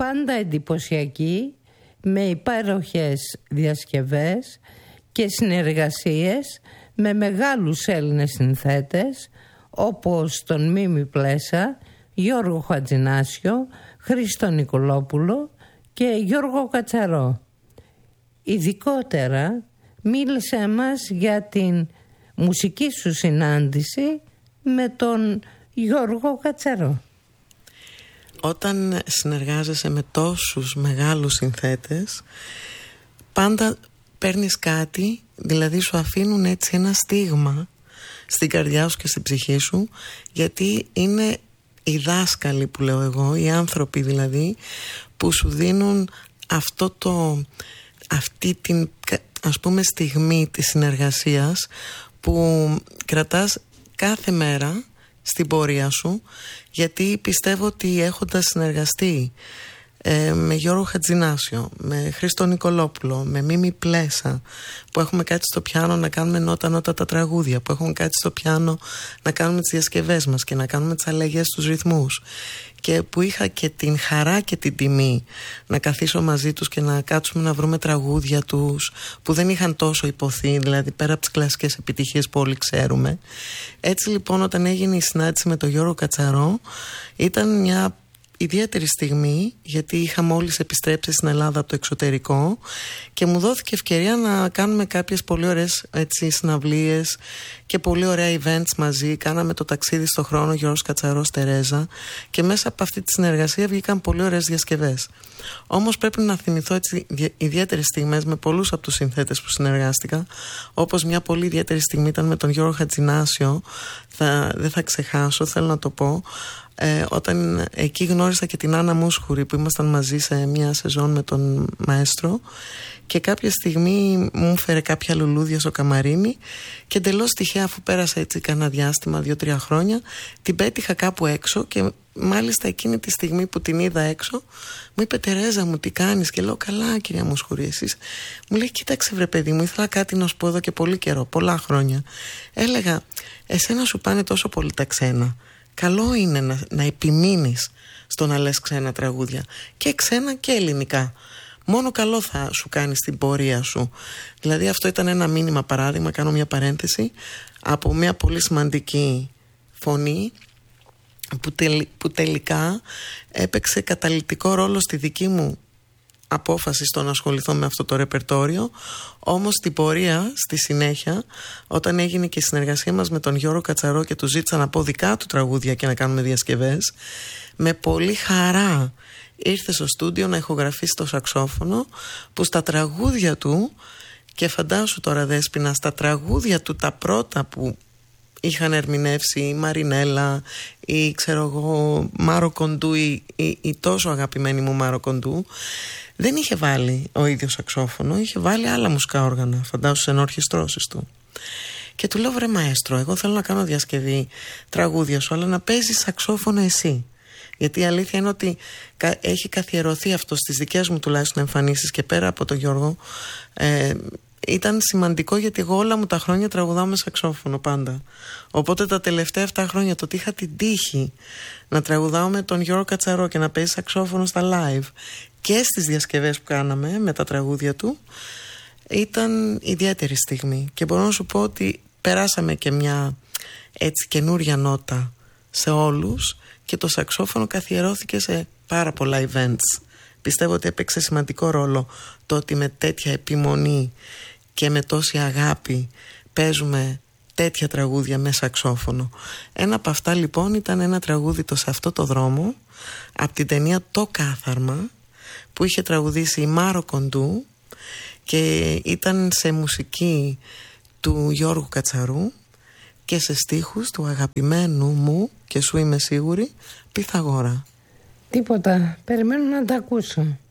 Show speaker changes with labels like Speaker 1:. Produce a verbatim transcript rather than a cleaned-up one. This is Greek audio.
Speaker 1: πάντα εντυπωσιακή, με υπέροχες διασκευές και συνεργασίες με μεγάλους Έλληνες συνθέτες όπως τον Μίμη Πλέσα, Γιώργο Χατζηνάσιο, Χρήστο Νικολόπουλο και Γιώργο Κατσαρό. Ειδικότερα μίλησε μας για την μουσική σου συνάντηση με τον Γιώργο Κατσαρό.
Speaker 2: Όταν συνεργάζεσαι με τόσους μεγάλους συνθέτες, πάντα παίρνεις κάτι, δηλαδή σου αφήνουν έτσι ένα στίγμα στην καρδιά σου και στην ψυχή σου, γιατί είναι οι δάσκαλοι που λέω εγώ, οι άνθρωποι δηλαδή, που σου δίνουν αυτό το, αυτή την, ας πούμε, στιγμή της συνεργασίας που κρατάς κάθε μέρα στην πορεία σου, γιατί πιστεύω ότι έχοντας συνεργαστεί ε, με Γιώργο Χατζηνάσιο, με Χρήστο Νικολόπουλο, με Μίμη Πλέσα, που έχουμε κάτι στο πιάνο να κάνουμε νότα νότα τα τραγούδια, που έχουμε κάτι στο πιάνο να κάνουμε τις διασκευές μας και να κάνουμε τις αλλαγές στους ρυθμούς, και που είχα και την χαρά και την τιμή να καθίσω μαζί τους και να κάτσουμε να βρούμε τραγούδια τους που δεν είχαν τόσο υποθεί, δηλαδή πέρα από τις κλασικές επιτυχίες που όλοι ξέρουμε. Έτσι λοιπόν, όταν έγινε η συνάντηση με τον Γιώργο Κατσαρό, ήταν μια ιδιαίτερη στιγμή, γιατί είχα μόλις επιστρέψει στην Ελλάδα από το εξωτερικό και μου δόθηκε ευκαιρία να κάνουμε κάποιες πολύ ωραίες έτσι, συναυλίες και πολύ ωραία events μαζί. Κάναμε το ταξίδι στο χρόνο Γιώργος Κατσαρός Τερέζα, και μέσα από αυτή τη συνεργασία βγήκαν πολύ ωραίες διασκευές. Όμως πρέπει να θυμηθώ έτσι ιδιαίτερες στιγμές με πολλούς από τους συνθέτες που συνεργάστηκα, όπως μια πολύ ιδιαίτερη στιγμή ήταν με τον Γιώργο Χατζηνάσιο. Θα, δεν θα ξεχάσω, θέλω να το πω. Ε, όταν εκεί γνώρισα και την Άννα Μούσχουρη, που ήμασταν μαζί σε μια σεζόν με τον μαέστρο, και κάποια στιγμή μου έφερε κάποια λουλούδια στο καμαρίνι και εντελώς τυχαία, αφού πέρασα έτσι κανένα διάστημα, δύο-τρία χρόνια, την πέτυχα κάπου έξω, και μάλιστα εκείνη τη στιγμή που την είδα έξω μου είπε «Τερέζα μου, τι κάνεις?» Και λέω «Καλά κυρία Μούσχουρη, εσείς?» Μου λέει «Κοίταξε βρε παιδί μου, ήθελα κάτι να σου πω εδώ και πολύ καιρό, πολλά χρόνια». Έλεγα «Εσένα σου πάνε τόσο πολύ τα ξένα. Καλό είναι να, να επιμείνεις στο να λες ξένα τραγούδια, και ξένα και ελληνικά. Μόνο καλό θα σου κάνει στην πορεία σου». Δηλαδή αυτό ήταν ένα μήνυμα, παράδειγμα, κάνω μια παρένθεση, από μια πολύ σημαντική φωνή που, τελ, που τελικά έπαιξε καταλυτικό ρόλο στη δική μου απόφαση στο να ασχοληθώ με αυτό το ρεπερτόριο. Όμως στην πορεία, στη συνέχεια, όταν έγινε και η συνεργασία μας με τον Γιώργο Κατσαρό και του ζήτησα να πω δικά του τραγούδια και να κάνουμε διασκευές, με πολύ χαρά ήρθε στο στούντιο να ηχογραφήσει το σαξόφωνο, που στα τραγούδια του, και φαντάσου τώρα Δέσποινα, στα τραγούδια του τα πρώτα που είχαν ερμηνεύσει η Μαρινέλα, η ξέρω εγώ Μάρο Κοντού, η, η, η τόσο αγαπημένη μου Μάρο Κοντού, δεν είχε βάλει ο ίδιος σαξόφωνο, είχε βάλει άλλα μουσικά όργανα, φαντάσου, σε ενορχιστρώσεις του. Και του λέω «Βρε μαέστρο, εγώ θέλω να κάνω διασκευή τραγούδια σου, αλλά να παίζεις σαξόφωνο εσύ». Γιατί η αλήθεια είναι ότι έχει καθιερωθεί αυτό στις δικές μου τουλάχιστον εμφανίσεις, και πέρα από τον Γιώργο ε, ήταν σημαντικό, γιατί εγώ όλα μου τα χρόνια τραγουδάω με σαξόφωνο πάντα. Οπότε τα τελευταία εφτά χρόνια, το ότι είχα την τύχη να τραγουδάω με τον Γιώργο Κατσαρό και να παίζει σαξόφωνο στα live και στις διασκευές που κάναμε με τα τραγούδια του, ήταν ιδιαίτερη στιγμή. Και μπορώ να σου πω ότι περάσαμε και μια έτσι καινούρια νότα σε όλους, και το σαξόφωνο καθιερώθηκε σε πάρα πολλά events. Πιστεύω ότι έπαιξε σημαντικό ρόλο το ότι με τέτοια επιμονή και με τόση αγάπη παίζουμε τέτοια τραγούδια με σαξόφωνο. Ένα από αυτά λοιπόν ήταν ένα τραγούδι, το «Σε αυτό το δρόμο», από την ταινία «Το Κάθαρμα», που είχε τραγουδήσει η Μάρο Κοντού και ήταν σε μουσική του Γιώργου Κατσαρού και σε στίχους του αγαπημένου μου, και σου είμαι σίγουρη, Πυθαγόρα.
Speaker 1: Τίποτα, περιμένω να τα ακούσω.